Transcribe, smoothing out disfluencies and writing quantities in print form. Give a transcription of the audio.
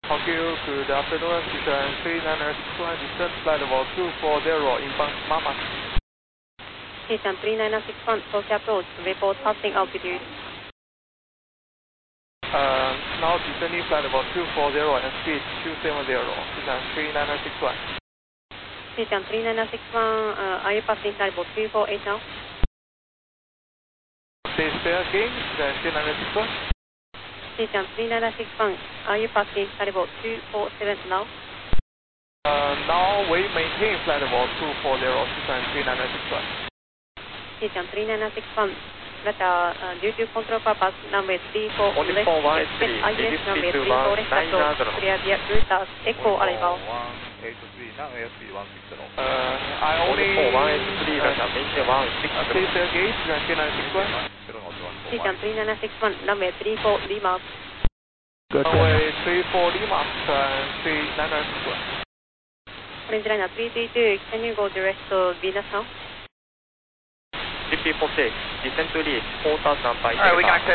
Thank you. Good afternoon. Citizen 3961, descent flight level 240, inbound Mama. Citizen 3961, Tokyo approach, report passing altitude. Now descending flight level 240 and speed 270, Citizen 3961. Citizen 3961, are you passing flight level 248 now? Stay there again, Citizen 3961. Citizen 3961, are you passing flight level 247 now? Now we maintain flight level 240, Citizen 3961. Citizen 3961, due to control purpose, runway 34 Only left, for 183, expect IS runway reduce to 34 left approach, 190. clear via Reuters, echo arrival. 183, now airspeed 160. I only Only for 183, maintain 160. stay there again, Citizen 3961. Citizen 3961, runway 34 Lima. Runway 34 Lima, Citizen 3961. Orange liner 332, can you go direct to Venus now? GP46, descent to lead 4000 by Alright, we can accept.